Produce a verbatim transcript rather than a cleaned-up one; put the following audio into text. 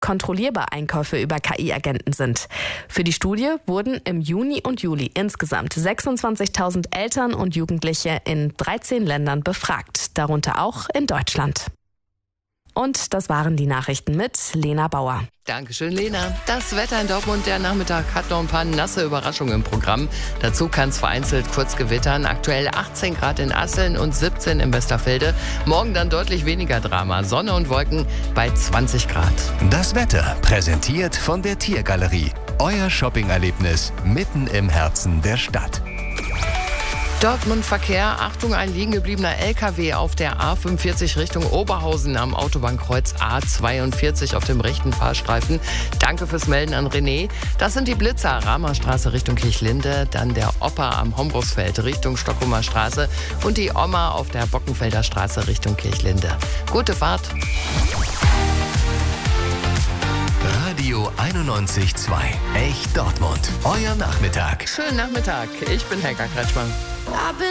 kontrollierbar Einkäufe über K I-Agenten sind. Für die Studie wurden im Juni und Juli insgesamt sechsundzwanzigtausend Eltern und Jugendliche in dreizehn Ländern befragt, darunter auch in Deutschland. Und das waren die Nachrichten mit Lena Bauer. Dankeschön, Lena. Das Wetter in Dortmund, der Nachmittag hat noch ein paar nasse Überraschungen im Programm. Dazu kann es vereinzelt kurz gewittern. Aktuell achtzehn Grad in Asseln und siebzehn im Westerfelde. Morgen dann deutlich weniger Drama. Sonne und Wolken bei zwanzig Grad. Das Wetter präsentiert von der Tiergalerie. Euer Shoppingerlebnis mitten im Herzen der Stadt. Dortmund-Verkehr, Achtung, ein liegen gebliebener L K W auf der A fünfundvierzig Richtung Oberhausen am Autobahnkreuz A zweiundvierzig auf dem rechten Fahrstreifen. Danke fürs Melden an René. Das sind die Blitzer, Ramerstraße Richtung Kirchlinde, dann der Opa am Hombrusfeld Richtung Stockholmer Straße und die Oma auf der Bockenfelder Straße Richtung Kirchlinde. Gute Fahrt. Radio einundneunzig Komma zwei. Echt Dortmund. Euer Nachmittag. Schönen Nachmittag. Ich bin Helga Kretschmann.